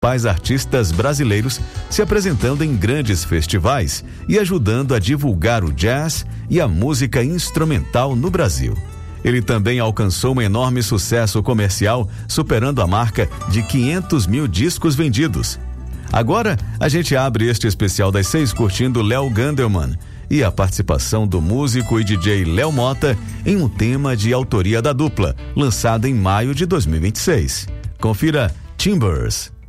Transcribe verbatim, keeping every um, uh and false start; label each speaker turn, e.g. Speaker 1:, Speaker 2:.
Speaker 1: principais artistas brasileiros se apresentando em grandes festivais e ajudando a divulgar o jazz e a música instrumental no Brasil. Ele também alcançou um enorme sucesso comercial, superando a marca de quinhentos mil discos vendidos. Agora, a gente abre este especial das seis curtindo Léo Gandelman e a participação do músico e D J Léo Mota em um tema de autoria da dupla, lançado em maio de dois mil e vinte e seis. Confira Timbers.